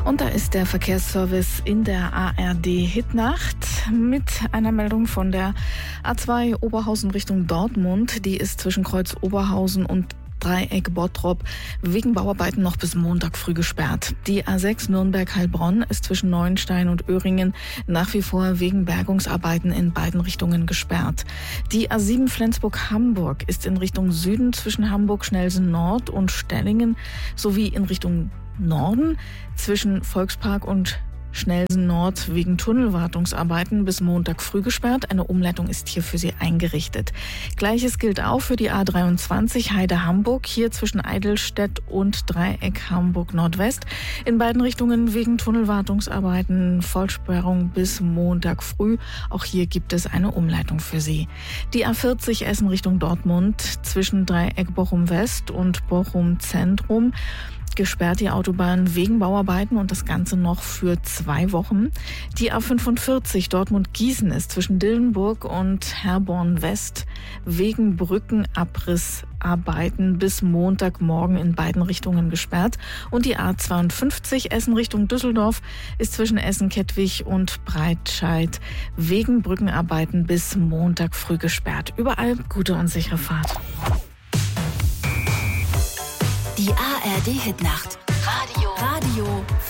Und da ist der Verkehrsservice in der ARD Hitnacht mit einer Meldung von der A2 Oberhausen Richtung Dortmund. Die ist zwischen Kreuz Oberhausen und Dreieck Bottrop wegen Bauarbeiten noch bis Montag früh gesperrt. Die A6 Nürnberg-Heilbronn ist zwischen Neuenstein und Öhringen nach wie vor wegen Bergungsarbeiten in beiden Richtungen gesperrt. Die A7 Flensburg-Hamburg ist in Richtung Süden zwischen Hamburg-Schnelsen-Nord und Stellingen sowie in Richtung Norden zwischen Volkspark und Schnelsen-Nord wegen Tunnelwartungsarbeiten bis Montag früh gesperrt. Eine Umleitung ist hier für Sie eingerichtet. Gleiches gilt auch für die A23 Heide-Hamburg, hier zwischen Eidelstedt und Dreieck Hamburg-Nordwest. In beiden Richtungen wegen Tunnelwartungsarbeiten Vollsperrung bis Montag früh. Auch hier gibt es eine Umleitung für Sie. Die A40 Essen Richtung Dortmund zwischen Dreieck Bochum-West und Bochum-Zentrum. Gesperrt die Autobahn wegen Bauarbeiten und das Ganze noch für 2 Wochen. Die A45 Dortmund-Gießen ist zwischen Dillenburg und Herborn-West wegen Brückenabrissarbeiten bis Montagmorgen in beiden Richtungen gesperrt. Und die A52 Essen Richtung Düsseldorf ist zwischen Essen-Kettwig und Breitscheid wegen Brückenarbeiten bis Montag früh gesperrt. Überall gute und sichere Fahrt. Die ARD Hitnacht. Radio